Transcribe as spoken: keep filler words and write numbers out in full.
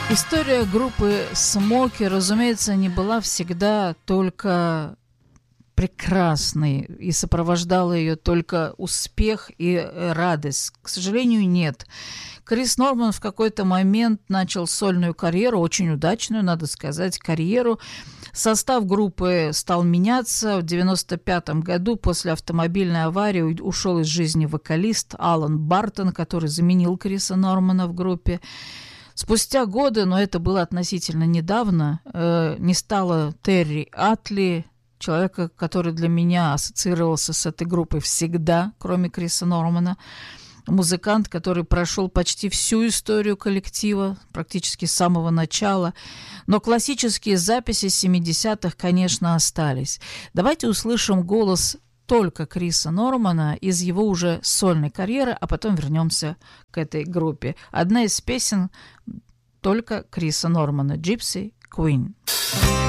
История группы «Смоки», разумеется, не была всегда только прекрасной и сопровождала ее только успех и радость. К сожалению, нет. Крис Норман в какой-то момент начал сольную карьеру, очень удачную, надо сказать, карьеру. Состав группы стал меняться. В девяносто пятом году после автомобильной аварии ушел из жизни вокалист Алан Бартон, который заменил Криса Нормана в группе. Спустя годы, но это было относительно недавно, э, не стало Терри Атли, человека, который для меня ассоциировался с этой группой всегда, кроме Криса Нормана. Музыкант, который прошел почти всю историю коллектива, практически с самого начала. Но классические записи семидесятых, конечно, остались. Давайте услышим голос только Криса Нормана из его уже сольной карьеры, а потом вернемся к этой группе. Одна из песен только Криса Нормана, «Gypsy Queen».